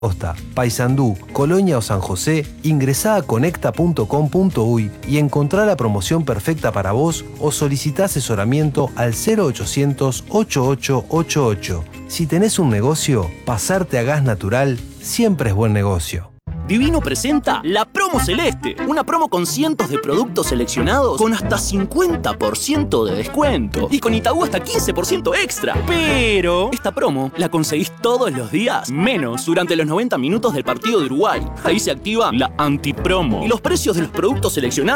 Costa, Paysandú, Colonia o San José, ingresá a conecta.com.uy y encontrá la promoción perfecta para vos o solicitá asesoramiento al 0800 8888. Si tenés un negocio, pasarte a gas natural siempre es buen negocio. Divino presenta la Promo Celeste, una promo con cientos de productos seleccionados con hasta 50% de descuento y con Itaú hasta 15% extra. Pero esta promo la conseguís todos los días, menos durante los 90 minutos del partido de Uruguay. Ahí se activa la antipromo y los precios de los productos seleccionados